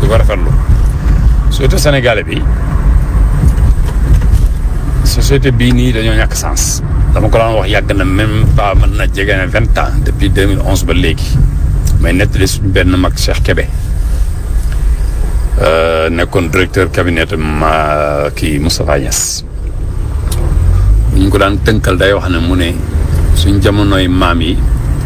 ko rafetlu société sénégalais bi société bii nii dañoo ñàkk sens. dama ko daan wax yàgg na même pas mën na jege na 20 ans depuis 2011 ba léegi may nettali suñu benn mag Cheikh Kébé nekkoon directeur cabinet ma kii Moustapha Niass ñu ko daan tënkal day wax ne mu ne suñ jamonoy maam yi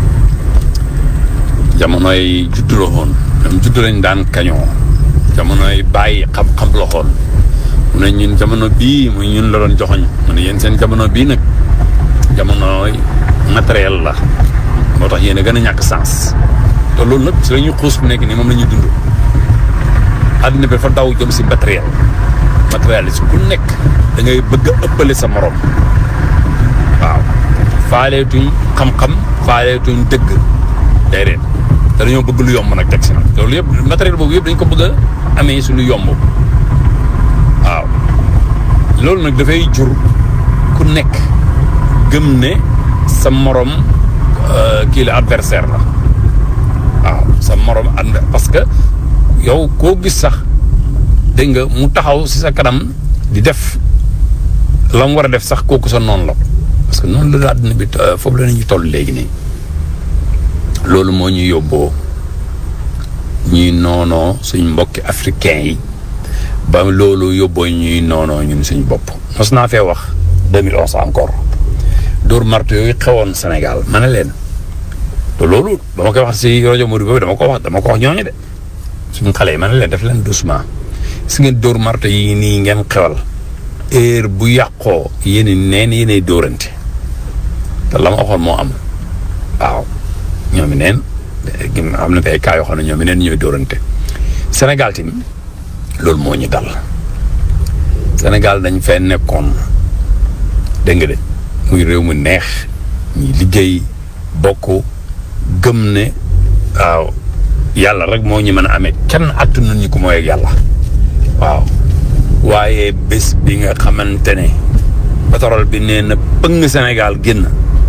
jamonoy juddu la woon ñoom juddu lañ daan kañoo jamonoy bàyyi xam-xam la woon mu ne ñun jamono bii muy ñun la doon joxoñ mu ne yéen seen jamono bii nag jamonoy matériel la moo tax yéen a gën a ñàkk sens te loolu nag si la ñuy xuus bu nekk nii moom la ñuy dund àddina bi dafa daw jëm si matériel si ku nekk da ngay bëgg a ëppale sa morom waaw faaleetuñ xam-xam faaleetuñ dëgg déedéet te dañoo bëgg lu yomb nag teg si nag loolu yëpp matériel boobu yëpp dañ ko bëgg a amee si lu yomb waaw loolu nag dafay jur ku nekk gëm ne sa morom kii la adversaire la waaw sa morom parce que yow koo gis sax dégg nga mu taxaw si sa kanam di def la mu war a def sax kooku sa noonu la parce que noonu la àddina bi foofu la ñu toll léegi nii loolu moo ñu yóbboo ñuy noonoo suñ mbokki africain yi ba loolu yóbboo ñuy noonoo ñun suñ bopp mos naa fee wax 2011 encore dóor marto yooyu xewoon Sénégal ma ne leen te loolu dama koy wax si rajo Modou boobu dama ko wax ñooñu de suñu xale yi ma ne leen def leen doucement si ngeen dóor marto yi nii ngeen xewal heure bu yàqoo yéenay dóorante te la ma waxoon moo am waaw ñoomi neen am na fi ay cas yoo xam ne ñoomi neen ñooy dóorante Sénégal tamit loolu moo ñu dal Sénégal dañ fee nekkoon dégg nga de muy réew mu neex ñi liggéey bokk gëm ne waaw yàlla rek moo ñu mën a amee kenn attanu ñu ko mooy ak yàlla waaw waaye bés bi nga xamante ne pétrole bi nee na pëng Sénégal génn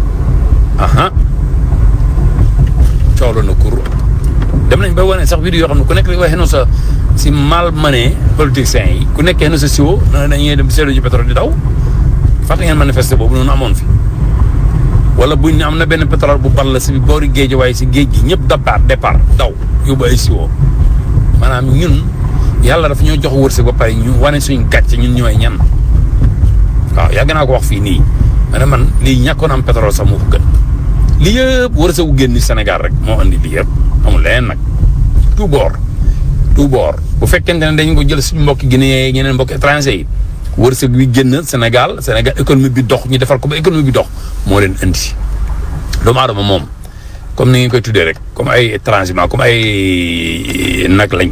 coolo na kur dem nañ ba wane sax vidéo yoo xam ne ku nekk rek waxee no sa si mal mané politiciens yi ku nekkee no sa siwo na dañuy dem seetlu ji pétrole di daw fàtte ngeen manifester boobu noonu amoon fi wala buñ ne am na benn pétrole bu ball si boori géej waaye si géej gi ñëpp départ daw yóbbu ay siwo maanaam ñun yàlla dafa ñoo jox wërsëg ba pare ñu wane suñ gàcce ñun ñooy ñan waaw yàgg naa ko wax fii nii ma ne man lii ñàkkoon am pétrole sax moo ko gën lii yëpp wërsëgu génn Sénégal rek moo andi lii yëpp amul leneen nag tout bord bu fekkente ne dañ ko jël suñu mbokki Guinée ñeneen mbokki étranger yi wërsëg wi génn Sénégal économie bi dox ñu defar ko ba économie bi dox moo leen indi doomu aadama moom comme ni ngeen koy tuddee rek comme ay transhumants comme ay nag lañ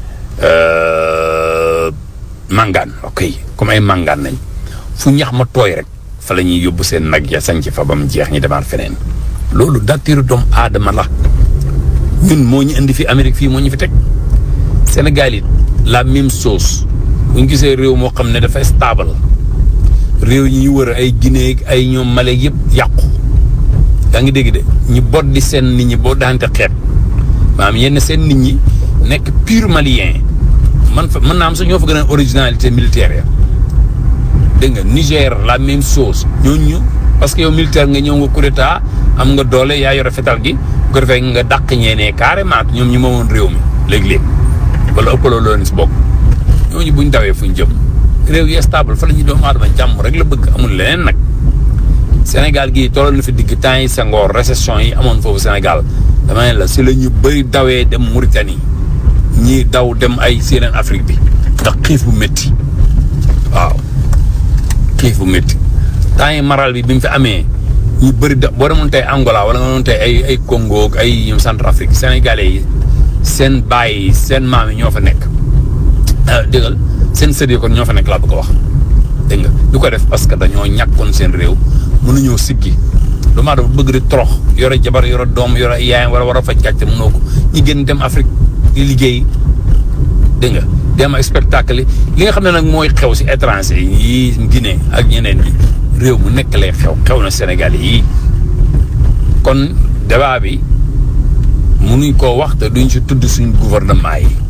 màngaan ok comme ay màngaan nañ fu ñax ma tooy rek fa la ñuy yóbbu seen nag ya sañ ci fa ba mu jeex ñi demaat feneen loolu nature doomu aadama la ñun moo ñu indi fi Amérique fii moo ñu fi teg Sénégal it la même chose bu ñu gisee réew moo xam ne dafay stable réew yi ñu wër ay Guinée ay ñoom Mali yëpp yàqu yaa ngi dégg de ñu bot di seen nit ñi boo daante xeet maanaam yenn seen nit ñi nekk pur malien mën naa am sax ñoo fa gën a originalité militaire ya dégg nga Niger la même chose ñooñu parce que yow militaire nga ñëw nga coup d'état am nga doole yaa yore fetal gi bu ko defee nga dàq ñeenee carrément ñoom ñu moomoon réew mi léegi-léegi wala ëppaloo loolu si bokk ñooñu buñ dawee fuñ jëm réew yi stable fa la ñuy doomu aadama jàmm rek la bëgg amul leneen nag Sénégal gii tolloon na fi digg temps yi Senghor récession yi amoon foofu Sénégal dama ne la si la ñu bëri dawee dem Mauritanie ñii daw dem ay yeneen Afrique bi ndax xiif bu métti waaw xiif bu métti temps yi maral bi mu fi amee ñu bëri boo demoon tey Angola wala nga doon tey ay Congo ak ay Centrafrique sénégalais yi seen baay yi seen maam yi ñoo fa nekk déggal seen sët yi kon ñoo fa nekk laa bëgg a wax dégg nga du ko def parce que dañoo ñàkkoon seen réew mënuñoo siggi lu maa dafa bëgg di torox yore jabar yore doom yore yaayam wala war a faj gàcce mënoo ko ñu gën dem Afrique di liggéey dégg nga dem ay spectacle li nga xam ne nag mooy xew si étranger yi Guinée ak ñeneen ñi réew mu nekk lay xew na Sénégal yi kon débat bi mënuñ koo wax te duñ si tudd suñ gouvernement yi